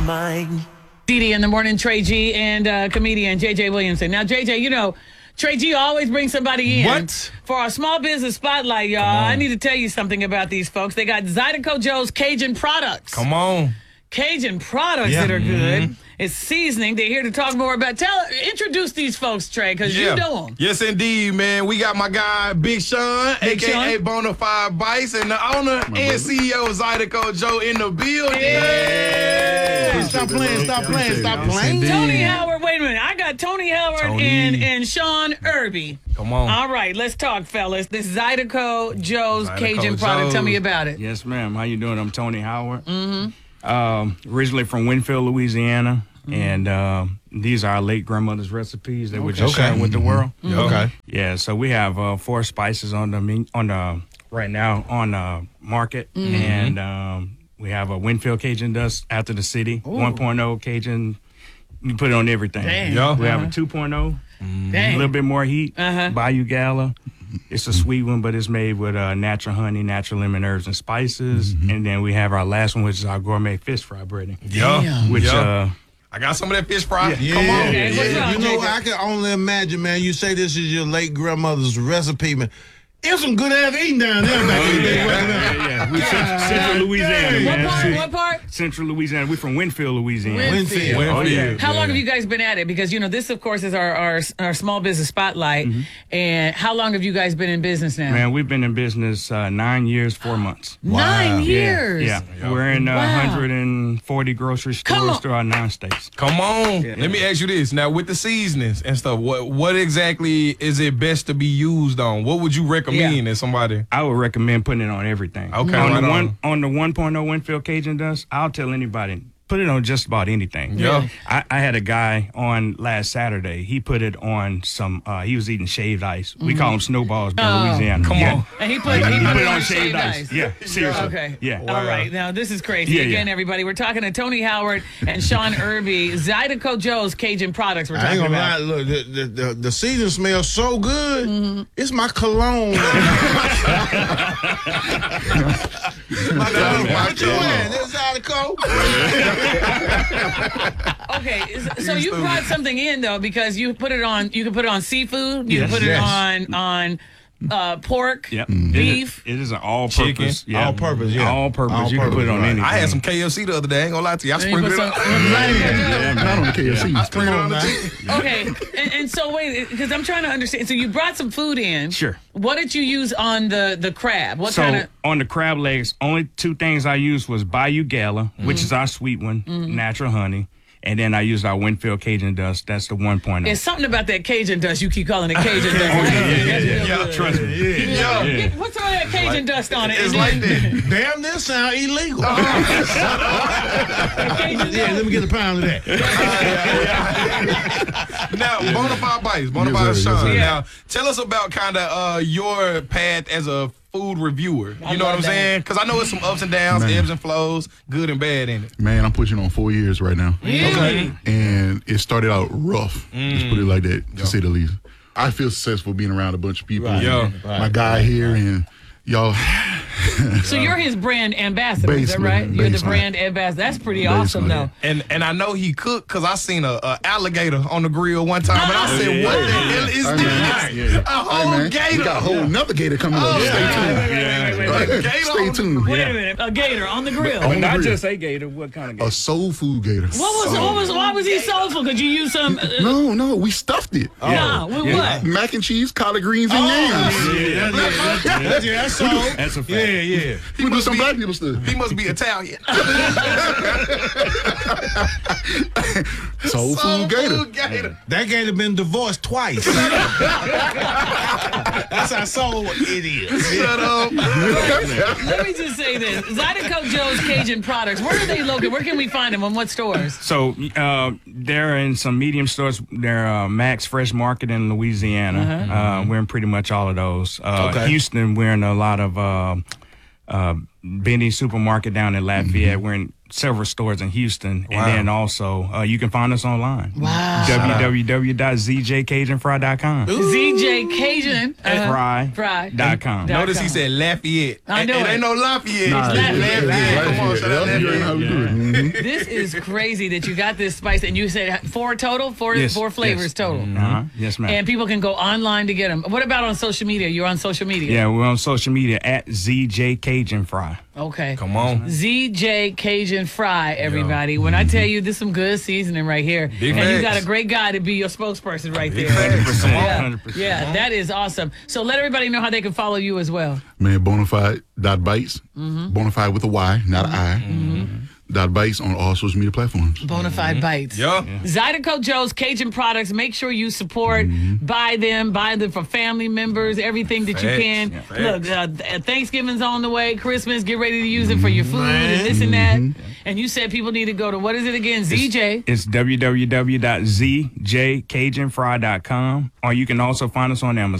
Didi in the morning, Trey G, and comedian JJ Williamson. Now, JJ, you know, Trey G always brings somebody in. What? For our small business spotlight, y'all. I need to tell you something about these folks. They got Zydeco Joe's Cajun products. Come on. Cajun products that are good. It's seasoning. They're here to talk more about. Introduce these folks, Trey, because you know them. Yes, indeed, man. We got my guy, Big Sean, a.k.a. Sean. Bonafide Bice, and the owner and CEO of Zydeco Joe in the building. Yeah. Stop playing. Tony Howard, wait a minute. I got Tony Howard and Sean Irby. Come on. All right, let's talk, fellas. This Zydeco Joe's Cajun product. Joe's. Tell me about it. Yes, ma'am. How you doing? I'm Tony Howard. Originally from Winfield, Louisiana. And these are our late grandmother's recipes that we're just sharing with the world. Okay. Yeah, so we have 4 spices on the right now on the market. And we have a Winfield Cajun dust after the city, 1.0 Cajun. You put it on everything. Dang. We have a 2.0, a Dang. little bit more heat, Bayou Gala. It's a sweet one, but it's made with natural honey, natural lemon herbs and spices. And then we have our last one, which is our gourmet fish fry breading. Which I got some of that fish fry. Yeah. Come on. Okay, what's wrong, You know, JJ? I can only imagine, man. You say this is your late grandmother's recipe, man. It was some good ass eating down there back in the day. We Central Louisiana, man. What part? Central Louisiana. We're from Winfield, Louisiana. Winfield. Oh, yeah. How long have you guys been at it? Because, you know, this, of course, is our small business spotlight. And how long have you guys been in business now? Man, we've been in business 9 years, 4 months. 9 years. Yeah. We're in 140 grocery Come on. stores throughout 9 states. Come on. Let me ask you this. Now, with the seasonings and stuff, what exactly is it best to be used on? What would you recommend as somebody? I would recommend putting it on everything. Okay, On right on the 1.0 Winfield Cajun dust, I'll tell anybody, put it on just about anything. Yeah. I had a guy on last Saturday. He put it on some, he was eating shaved ice. We call them snowballs in Louisiana. Come on. And he put it on shaved ice. Yeah, seriously. Okay. Yeah. All right. Now, this is crazy. Yeah, Again, yeah. everybody, we're talking to Tony Howard and Sean Irby. Zydeco Joe's Cajun products we're I talking ain't gonna about. lie. Look, the season smells so good. It's my cologne. What you in? This Zydeco. Okay, so you brought something in though because you put it on. You can put it on seafood. You can put it on pork, beef. It is an all-purpose. Chicken. Yeah. All-purpose, yeah. All-purpose. You can put it on All-purpose, anything. I had some KFC the other day. I ain't gonna lie to you. I sprinkled it up. Not on the KFC. I sprinkled it on the chicken. Okay, and so wait, because I'm trying to understand. So you brought some food in. Sure. What did you use on the crab? What So kind of? on the crab legs, only 2 things I used was Bayou Gala, which is our sweet one, natural honey, and then I used our Winfield Cajun dust. That's the 1.0. It's something about that Cajun dust. You keep calling it Cajun dust. Yeah, trust me. Yeah. Put some of that Cajun dust on it. It's and like then- that. Damn, this sound illegal. Cajun Yeah, dust. let me get a pound of that. Now, Bonafide Bites, Bonafide Yes, sir. Sean. Yes, sir. Now, tell us about kind of your path as a food reviewer. You know what I'm love that. saying? Because I know it's some ups and downs, Man. ebbs and flows, good and bad in it. Man, I'm pushing on 4 years right now. Really? And it started out rough. Let's put it like that, to say the least. I feel successful being around a bunch of people. Right. Yeah. My guy here and y'all. So you're his brand ambassador, is that Basically, right? You're the basically. brand ambassador. That's pretty awesome, though. Basically. And I know he cooked because I seen a alligator on the grill one time, and I said, "What the hell is Hey, man. this? A whole Hey, man, gator? we got a whole another gator coming up. Wait, Stay wait. Gator tuned. Stay on- tuned. Wait a minute, a gator on the grill. On But the not grill. just a gator. What kind of gator? A soul food gator. Why was he soulful? Could you use some? No, we stuffed it. Nah, with what? Mac and cheese, collard greens, and yams. That's so. That's a fact. Yeah. We do some black people stuff. He must be Italian. Soul food gator. Food gator. That gator been divorced twice. That's how soul it is. Shut up. Let me just say this: Zydeco Joe's Cajun products. Where are they located? Where can we find them? On what stores? So they're in some medium stores. They're Max Fresh Market in Louisiana. We're in pretty much all of those. Houston, we're in a lot of Benny Supermarket down in Lafayette. We're in several stores in Houston, Wow. and then also you can find us online. Wow. www.zjcajunfry.com. ZJ Cajun Fry.com. Notice he said Lafayette. I know It it. ain't no Lafayette. No, It's Lafayette. Lafayette. Come on, shout out You Lafayette. know how we do it. Mhm. This is crazy that you got this spice, and you said four total, four Yes, flavors yes. total. Yes, ma'am. And people can go online to get them. What about on social media? You're on social media. Yeah, we're on social media at ZJ Cajun Fry. Okay. Come on. ZJ Cajun Fry, everybody. When I tell you this is some good seasoning right here. Big and you facts. got a great guy to be your spokesperson right there. 100%. Yeah. 100%. Yeah, that is awesome. So let everybody know how they can follow you as well. Man, Bonafide.bites. Bonafide with a Y, not an I. .bites on all social media platforms. Bonafide Bites. Yeah. Zydeco Joe's Cajun products. Make sure you support, buy them for family members, everything that you Facts. can. Yeah, Look, Thanksgiving's on the way, Christmas, get ready to use it for your food and this and that. And you said people need to go to, what is it again? ZJ. It's www.zjcajunfry.com, or you can also find us on Amazon.